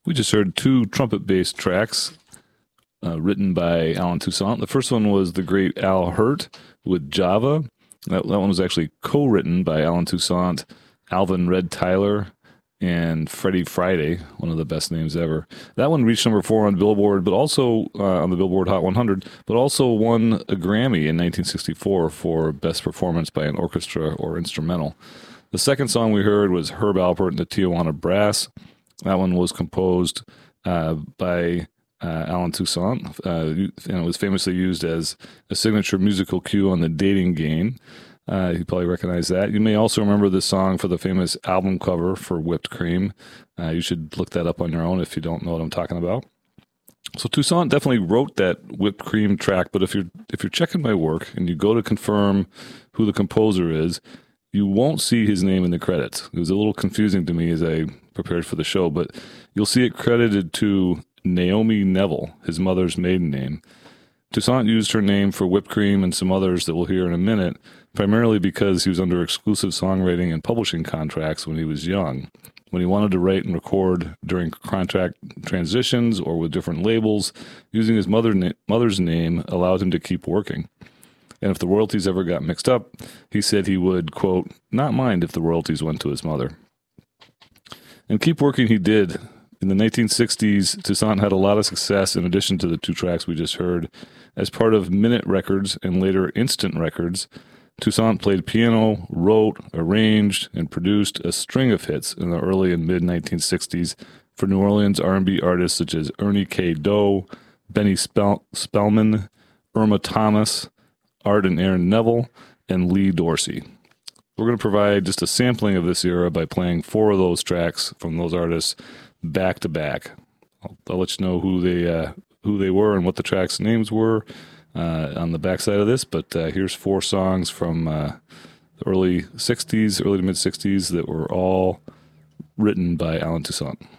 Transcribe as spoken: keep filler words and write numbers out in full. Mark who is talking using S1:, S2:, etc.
S1: We just heard two trumpet-based tracks uh, written by Alan Toussaint. The first one was the great Al Hirt with Java. That, that one was actually co-written by Alan Toussaint, Alvin Red Tyler, and Freddie Friday, one of the best names ever. That one reached number four on Billboard, but also uh, on the Billboard Hot one hundred, but also won a Grammy in nineteen sixty-four for Best Performance by an Orchestra or Instrumental. The second song we heard was Herb Alpert and the Tijuana Brass. That one was composed uh, by uh, Alan Toussaint, uh, and it was famously used as a signature musical cue on The Dating Game. Uh, you probably recognize that. You may also remember this song for the famous album cover for Whipped Cream. Uh, you should look that up on your own if you don't know what I'm talking about. So Toussaint definitely wrote that Whipped Cream track, but if you're if you're checking my work and you go to confirm who the composer is, you won't see his name in the credits. It was a little confusing to me as I prepared for the show, but you'll see it credited to Naomi Neville, his mother's maiden name. Toussaint used her name for Whipped Cream and some others that we'll hear in a minute, primarily because he was under exclusive songwriting and publishing contracts when he was young. When he wanted to write and record during contract transitions or with different labels, using his mother na- mother's name allowed him to keep working. And if the royalties ever got mixed up, he said he would, quote, not mind if the royalties went to his mother. And keep working he did. In the nineteen sixties, Toussaint had a lot of success in addition to the two tracks we just heard. As part of Minute Records and later Instant Records, Toussaint played piano, wrote, arranged, and produced a string of hits in the early and mid nineteen sixties for New Orleans R and B artists such as Ernie K. Doe, Benny Spell- Spellman, Irma Thomas, Art and Aaron Neville, and Lee Dorsey. We're going to provide just a sampling of this era by playing four of those tracks from those artists back to back. I'll, I'll let you know who they uh, who they were and what the tracks' names were uh, on the backside of this. But uh, here's four songs from uh, the early sixties, early to mid sixties that were all written by Alan Toussaint.